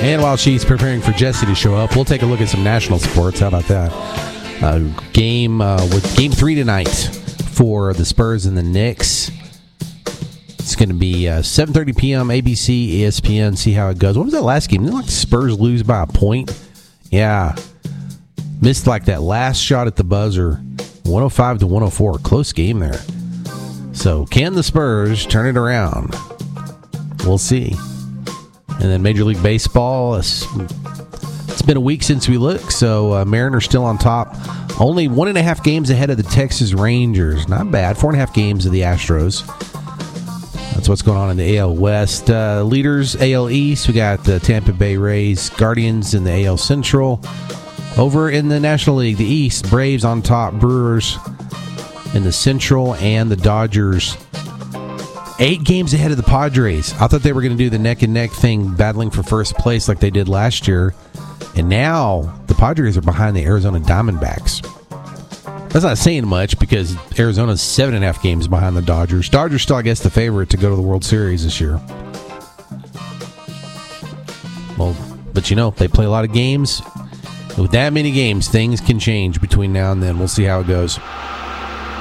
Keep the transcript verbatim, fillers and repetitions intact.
And while she's preparing for Jesse to show up, we'll take a look at some national sports. How about that? Uh, game uh, with game three tonight for the Spurs and the Knicks. It's going to be uh, seven thirty p.m. A B C, E S P N. See how it goes. What was that last game? Didn't like the Spurs lose by a point? Yeah. Missed like that last shot at the buzzer. one oh five to one oh four. Close game there. So can the Spurs turn it around? We'll see. And then Major League Baseball, it's, it's been a week since we looked, so uh, Mariners still on top. Only one and a half games ahead of the Texas Rangers. Not bad. Four and a half games of the Astros. That's what's going on in the A L West. Uh, leaders, A L East, we got the Tampa Bay Rays, Guardians in the A L Central. Over in the National League, the East, Braves on top, Brewers in the Central, and the Dodgers eight games ahead of the Padres. I thought they were going to do the neck-and-neck thing, battling for first place like they did last year. And now the Padres are behind the Arizona Diamondbacks. That's not saying much because Arizona's seven and a half games behind the Dodgers. Dodgers still, I guess, the favorite to go to the World Series this year. Well, but you know, they play a lot of games. With that many games, things can change between now and then. We'll see how it goes.